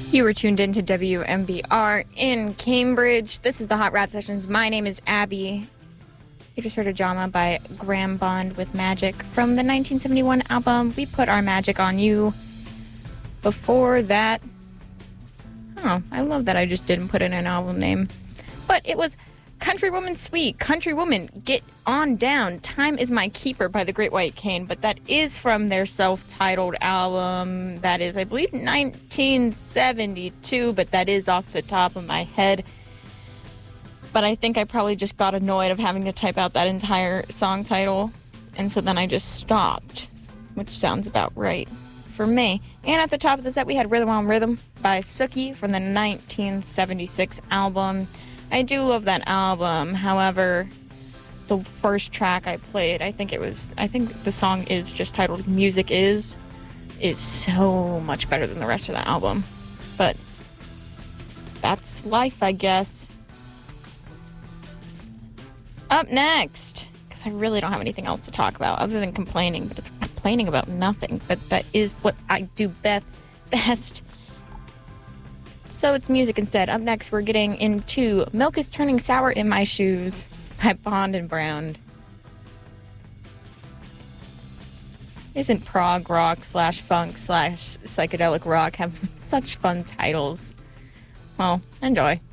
You were tuned into WMBR in Cambridge. This is the Hot Rad Sessions. My name is Abby. You just heard a drama by Graham Bond with Magic from the 1971 album We Put Our Magic on You. Before that, I love that I just didn't put in an album name. But it was Countrywoman Sweet, Countrywoman, Get On Down, Time Is My Keeper by the Great White Cane, but that is from their self-titled album. That is, I believe, 1972, but that is off the top of my head. But I think I probably just got annoyed of having to type out that entire song title, and so then I just stopped, which sounds about right for me. And at the top of the set, we had Rhythm on Rhythm by Sookie from the 1976 album. I do love that album. However, the first track I played, I think the song is just titled Music Is so much better than the rest of the album. But that's life, I guess. Up next, because I really don't have anything else to talk about other than complaining, but it's complaining about nothing. But that is what I do best. So it's music instead. Up next, we're getting into Milk is Turning Sour in My Shoes by Bond and Brown. Isn't prog rock / funk / psychedelic rock have such fun titles? Well, enjoy.